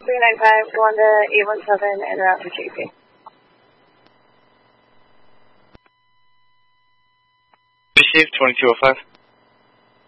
395, go on to 817 and route to JP. Received 2205.